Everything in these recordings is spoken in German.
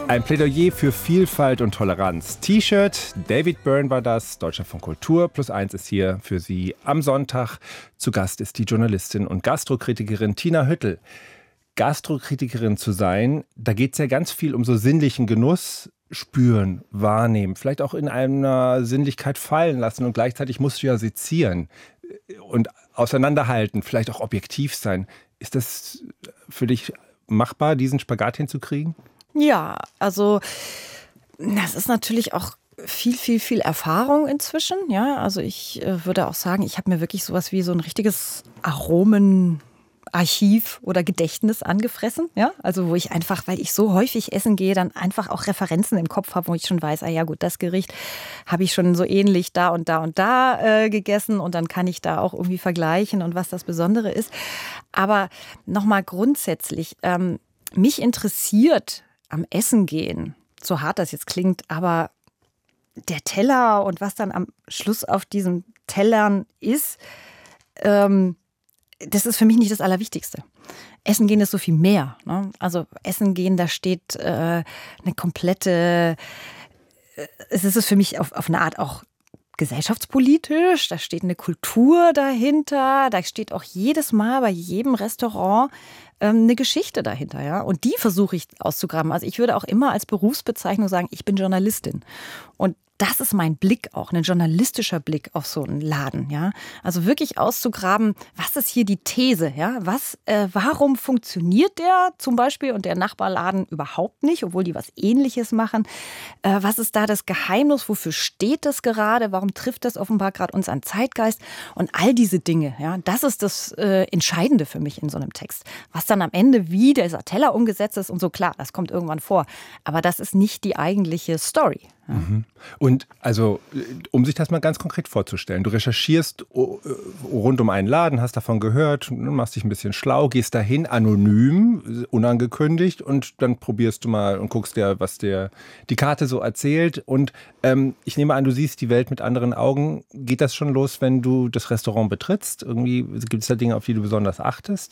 Ein Plädoyer für Vielfalt und Toleranz. T-Shirt, David Byrne war das, Deutschlandfunk Kultur. +1 ist hier für Sie am Sonntag. Zu Gast ist die Journalistin und Gastrokritikerin Tina Hüttel. Gastrokritikerin zu sein, da geht es ja ganz viel um so sinnlichen Genuss, spüren, wahrnehmen, vielleicht auch in einer Sinnlichkeit fallen lassen und gleichzeitig musst du ja sezieren und auseinanderhalten, vielleicht auch objektiv sein. Ist das für dich machbar, diesen Spagat hinzukriegen? Ja, also das ist natürlich auch viel Erfahrung inzwischen. Ja, also ich würde auch sagen, ich habe mir wirklich sowas wie so ein richtiges Aromenarchiv oder Gedächtnis angefressen. Ja, also wo ich einfach, weil ich so häufig essen gehe, dann einfach auch Referenzen im Kopf habe, wo ich schon weiß, ah ja gut, das Gericht habe ich schon so ähnlich da und da gegessen und dann kann ich da auch irgendwie vergleichen und was das Besondere ist. Aber nochmal grundsätzlich, mich interessiert am Essen gehen, so hart das jetzt klingt, aber der Teller und was dann am Schluss auf diesen Tellern ist, das ist für mich nicht das Allerwichtigste. Essen gehen ist so viel mehr. Ne? Also Essen gehen, da steht eine komplette, es ist für mich auf eine Art auch gesellschaftspolitisch, da steht eine Kultur dahinter, da steht auch jedes Mal bei jedem Restaurant eine Geschichte dahinter, ja. Und die versuche ich auszugraben. Also ich würde auch immer als Berufsbezeichnung sagen, ich bin Journalistin. Und das ist mein Blick auch, ein journalistischer Blick auf so einen Laden, ja. Also wirklich auszugraben, was ist hier die These, ja? Warum funktioniert der zum Beispiel und der Nachbarladen überhaupt nicht, obwohl die was Ähnliches machen? Was ist da das Geheimnis? Wofür steht das gerade? Warum trifft das offenbar gerade unseren Zeitgeist? Und all diese Dinge, ja, das ist das Entscheidende für mich in so einem Text. Was dann am Ende wie dieser Teller umgesetzt ist und so, klar, das kommt irgendwann vor. Aber das ist nicht die eigentliche Story. Ja. Mhm. Und also, um sich das mal ganz konkret vorzustellen, du recherchierst rund um einen Laden, hast davon gehört, machst dich ein bisschen schlau, gehst dahin anonym, unangekündigt und dann probierst du mal und guckst dir, was dir die Karte so erzählt. Und ich nehme an, du siehst die Welt mit anderen Augen. Geht das schon los, wenn du das Restaurant betrittst? Irgendwie gibt es da Dinge, auf die du besonders achtest?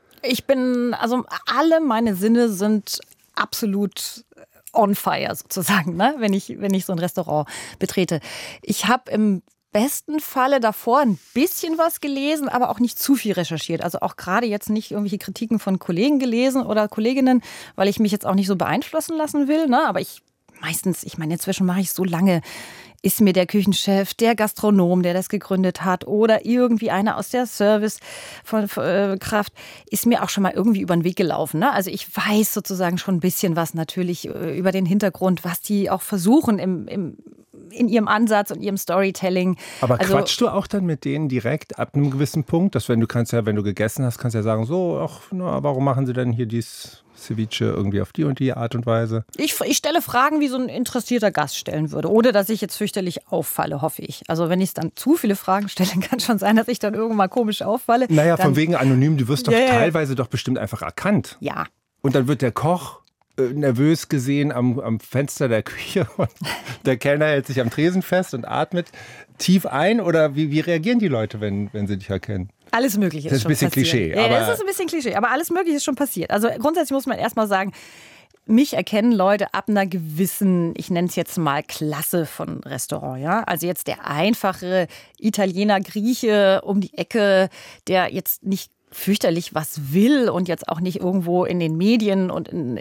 Also alle meine Sinne sind absolut on fire sozusagen, ne? wenn ich so ein Restaurant betrete. Ich habe im besten Falle davor ein bisschen was gelesen, aber auch nicht zu viel recherchiert. Also auch gerade jetzt nicht irgendwelche Kritiken von Kollegen gelesen oder Kolleginnen, weil ich mich jetzt auch nicht so beeinflussen lassen will. Ne? Aber inzwischen mache ich so lange, ist mir der Küchenchef, der Gastronom, der das gegründet hat oder irgendwie einer aus der Servicekraft, ist mir auch schon mal irgendwie über den Weg gelaufen. Ne? Also ich weiß sozusagen schon ein bisschen was natürlich über den Hintergrund, was die auch versuchen in ihrem Ansatz und ihrem Storytelling. Aber quatschst du auch dann mit denen direkt ab einem gewissen Punkt? Wenn du gegessen hast, kannst du ja sagen, warum machen sie denn hier dies Ceviche irgendwie auf die und die Art und Weise? Ich stelle Fragen, wie so ein interessierter Gast stellen würde. Ohne, dass ich jetzt fürchterlich auffalle, hoffe ich. Also wenn ich dann zu viele Fragen stelle, kann schon sein, dass ich dann irgendwann mal komisch auffalle. Naja, von wegen anonym, du wirst doch teilweise doch bestimmt einfach erkannt. Ja. Und dann wird der Koch nervös gesehen am Fenster der Küche und der Kellner hält sich am Tresen fest und atmet tief ein. Oder wie reagieren die Leute, wenn sie dich erkennen? Alles Mögliche ist schon passiert. Das ist ein bisschen Klischee. Ja, das ist ein bisschen Klischee, aber alles Mögliche ist schon passiert. Also grundsätzlich muss man erstmal sagen, mich erkennen Leute ab einer gewissen, ich nenne es jetzt mal Klasse von Restaurant. Ja? Also jetzt der einfache Italiener, Grieche um die Ecke, der jetzt nicht fürchterlich was will und jetzt auch nicht irgendwo in den Medien und in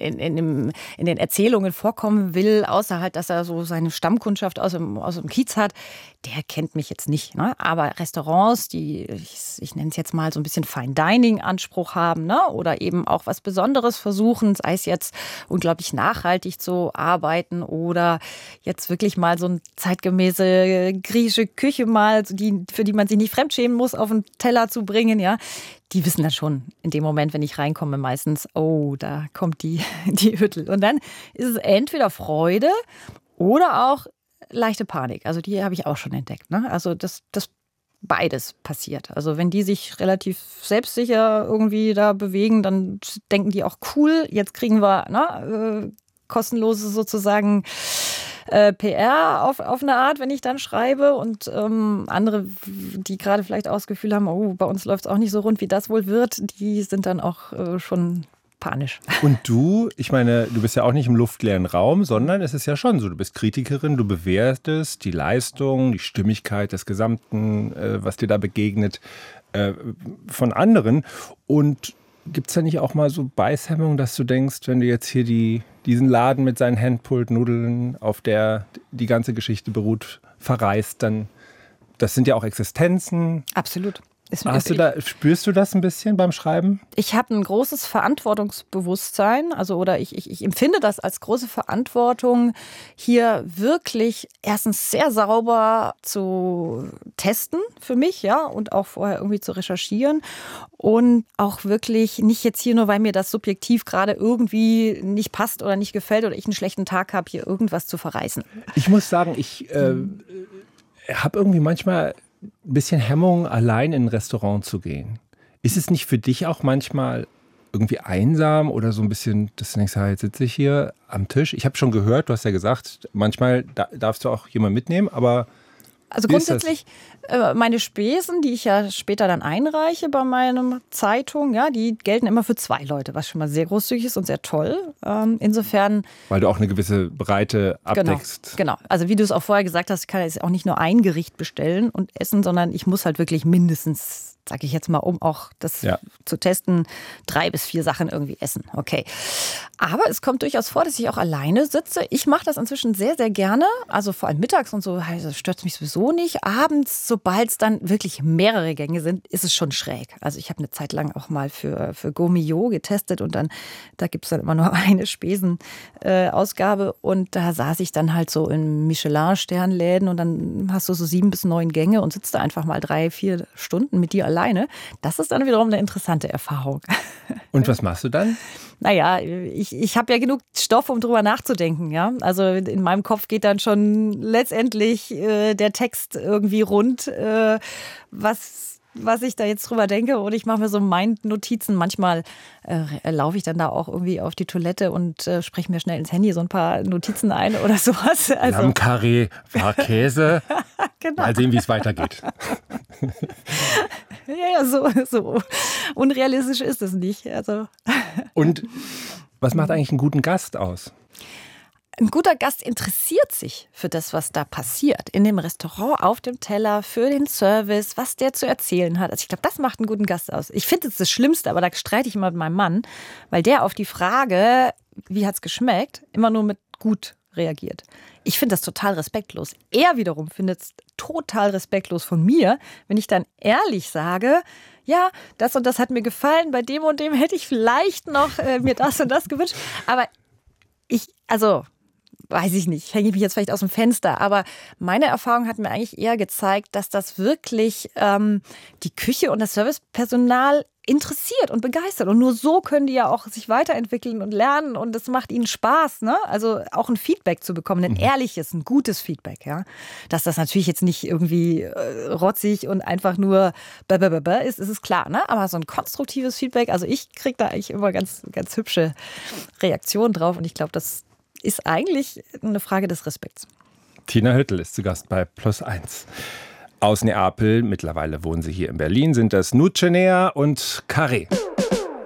den Erzählungen vorkommen will, außer halt, dass er so seine Stammkundschaft aus dem Kiez hat, der kennt mich jetzt nicht. Ne? Aber Restaurants, die, ich nenne es jetzt mal so ein bisschen Fine-Dining-Anspruch haben, ne? Oder eben auch was Besonderes versuchen, sei es jetzt unglaublich nachhaltig zu arbeiten oder jetzt wirklich mal so eine zeitgemäße griechische Küche mal, für die man sich nicht fremdschämen muss, auf den Teller zu bringen, ja. Die wissen dann schon in dem Moment, wenn ich reinkomme, meistens, oh, da kommt die Hüttel. Und dann ist es entweder Freude oder auch leichte Panik. Also die habe ich auch schon entdeckt. Ne? Also das beides passiert. Also wenn die sich relativ selbstsicher irgendwie da bewegen, dann denken die auch cool, jetzt kriegen wir kostenlose sozusagen PR auf eine Art, wenn ich dann schreibe. Und andere, die gerade vielleicht auch das Gefühl haben, oh, bei uns läuft es auch nicht so rund, wie das wohl wird, die sind dann auch schon panisch. Und du, ich meine, du bist ja auch nicht im luftleeren Raum, sondern es ist ja schon so, du bist Kritikerin, du bewertest die Leistung, die Stimmigkeit des Gesamten, was dir da begegnet, von anderen. Und gibt es da nicht auch mal so Beißhemmung, dass du denkst, wenn du jetzt hier diesen Laden mit seinen Handpulled-Nudeln, auf der die ganze Geschichte beruht, verreist, dann, das sind ja auch Existenzen. Absolut. Spürst du das ein bisschen beim Schreiben? Ich habe ein großes Verantwortungsbewusstsein, oder ich empfinde das als große Verantwortung, hier wirklich erstens sehr sauber zu testen für mich, ja, und auch vorher irgendwie zu recherchieren und auch wirklich nicht jetzt hier nur, weil mir das subjektiv gerade irgendwie nicht passt oder nicht gefällt oder ich einen schlechten Tag habe, hier irgendwas zu verreißen. Ich muss sagen, ich habe irgendwie manchmal ein bisschen Hemmung, allein in ein Restaurant zu gehen. Ist es nicht für dich auch manchmal irgendwie einsam oder so ein bisschen, dass du denkst, jetzt sitze ich hier am Tisch? Ich habe schon gehört, du hast ja gesagt, manchmal darfst du auch jemanden mitnehmen, aber also grundsätzlich meine Spesen, die ich ja später dann einreiche bei meiner Zeitung, ja, die gelten immer für 2 Leute, was schon mal sehr großzügig ist und sehr toll. Insofern. Weil du auch eine gewisse Breite abdeckst. Genau. Also wie du es auch vorher gesagt hast, ich kann jetzt auch nicht nur ein Gericht bestellen und essen, sondern ich muss halt wirklich mindestens, sage ich jetzt mal, um auch das zu testen, 3 bis 4 Sachen irgendwie essen. Okay. Aber es kommt durchaus vor, dass ich auch alleine sitze. Ich mache das inzwischen sehr, sehr gerne. Also vor allem mittags und so, also stört es mich sowieso nicht. Abends, sobald es dann wirklich mehrere Gänge sind, ist es schon schräg. Also ich habe eine Zeit lang auch mal für Gourmillot getestet und dann, da gibt es dann immer nur eine Spesenausgabe und da saß ich dann halt so in Michelin-Sternläden und dann hast du so 7 bis 9 Gänge und sitzt da einfach mal 3, 4 Stunden mit dir alleine. Das ist dann wiederum eine interessante Erfahrung. Und was machst du dann? Naja, ich habe ja genug Stoff, um drüber nachzudenken. Ja? Also in meinem Kopf geht dann schon letztendlich der Text irgendwie rund, was ich da jetzt drüber denke. Und ich mache mir so Mind-Notizen. Manchmal laufe ich dann da auch irgendwie auf die Toilette und spreche mir schnell ins Handy so ein paar Notizen ein oder sowas. Also Lammkarree, war Käse. Genau. Mal sehen, wie es weitergeht. Ja, so unrealistisch ist es nicht. Also. Und was macht eigentlich einen guten Gast aus? Ein guter Gast interessiert sich für das, was da passiert. In dem Restaurant, auf dem Teller, für den Service, was der zu erzählen hat. Also ich glaube, das macht einen guten Gast aus. Ich finde es das Schlimmste, aber da streite ich immer mit meinem Mann, weil der auf die Frage, wie hat es geschmeckt, immer nur mit gut reagiert. Ich finde das total respektlos. Er wiederum findet es total respektlos von mir, wenn ich dann ehrlich sage, ja, das und das hat mir gefallen, bei dem und dem hätte ich vielleicht noch mir das und das gewünscht. Aber weiß ich nicht, hänge ich mich jetzt vielleicht aus dem Fenster, aber meine Erfahrung hat mir eigentlich eher gezeigt, dass das wirklich die Küche und das Servicepersonal interessiert und begeistert. Und nur so können die ja auch sich weiterentwickeln und lernen und das macht ihnen Spaß, ne? Also auch ein Feedback zu bekommen, ein ehrliches, ein gutes Feedback, ja. Dass das natürlich jetzt nicht irgendwie rotzig und einfach nur ist es klar, ne? Aber so ein konstruktives Feedback, also ich kriege da eigentlich immer ganz, ganz hübsche Reaktionen drauf und ich glaube, das ist eigentlich eine Frage des Respekts. Tina Hüttl ist zu Gast bei Plus1. Aus Neapel, mittlerweile wohnen sie hier in Berlin, sind das Nucenea und Carré.